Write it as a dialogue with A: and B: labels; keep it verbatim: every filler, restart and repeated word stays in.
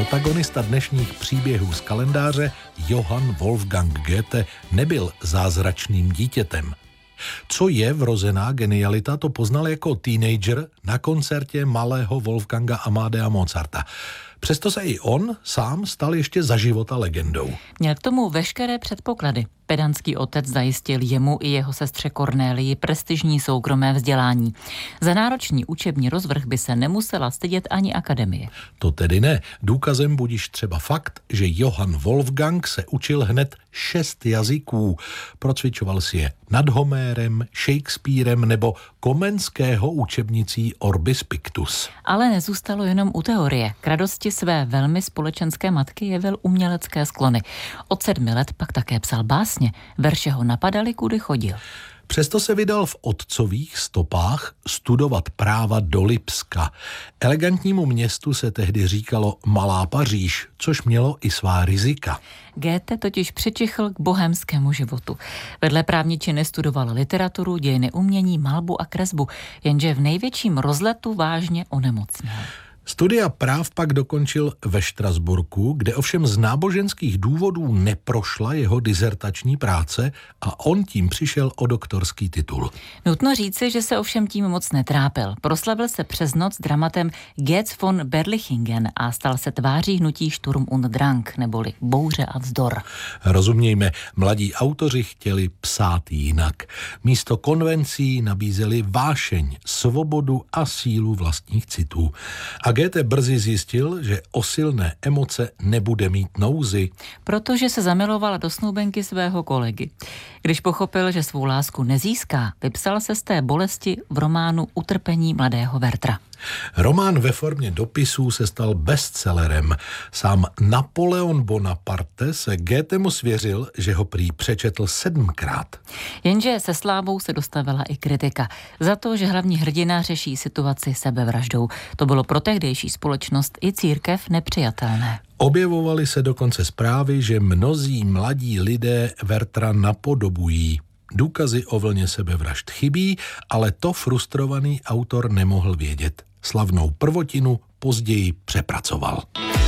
A: Protagonista dnešních příběhů z kalendáře Johann Wolfgang Goethe nebyl zázračným dítětem. Co je vrozená genialita, to poznal jako teenager na koncertě malého Wolfganga Amadea Mozarta. Přesto se i on sám stal ještě za života legendou.
B: Měl k tomu veškeré předpoklady. Pedantský otec zajistil jemu i jeho sestře Kornélii prestižní soukromé vzdělání. Za náročný učební rozvrh by se nemusela stydět ani akademie.
A: To tedy ne. Důkazem budiž třeba fakt, že Johann Wolfgang se učil hned šest jazyků. Procvičoval si je nad Homérem, Shakespearem nebo Komenského učebnicí Orbis Pictus.
B: Ale nezůstalo jenom u teorie. K radosti své velmi společenské matky jevil umělecké sklony. Od sedmi let pak také psal básně. Verše ho napadaly, kudy chodil.
A: Přesto se vydal v otcových stopách studovat práva do Lipska. Elegantnímu městu se tehdy říkalo Malá Paříž, což mělo i svá rizika.
B: Goethe totiž přičichl k bohemskému životu. Vedle právničiny studoval literaturu, dějiny umění, malbu a kresbu, jenže v největším rozletu vážně onemocněl.
A: Studia práv pak dokončil ve Štrasburku, kde ovšem z náboženských důvodů neprošla jeho dizertační práce a on tím přišel o doktorský titul.
B: Nutno říci, že se ovšem tím moc netrápil. Proslavil se přes noc dramatem Goetz von Berlichingen a stal se tváří hnutí Sturm und Drang, neboli bouře a vzdor.
A: Rozumějme, mladí autoři chtěli psát jinak. Místo konvencí nabízeli vášeň, svobodu a sílu vlastních citů. A Goethe brzy zjistil, že o silné emoce nebude mít nouzy.
B: Protože se zamiloval do snoubenky svého kolegy. Když pochopil, že svou lásku nezíská, vypsal se z té bolesti v románu Utrpení mladého Werthera.
A: Román ve formě dopisů se stal bestsellerem. Sám Napoleon Bonaparte se Goethemu svěřil, že ho prý přečetl sedmkrát.
B: Jenže se slávou se dostavila i kritika. Za to, že hlavní hrdina řeší situaci sebevraždou. To bylo pro tehdejší společnost i církev nepřijatelné.
A: Objevovaly se dokonce zprávy, že mnozí mladí lidé Werthera napodobují. Důkazy o vlně sebevražd chybí, ale to frustrovaný autor nemohl vědět. Slavnou prvotinu později přepracoval.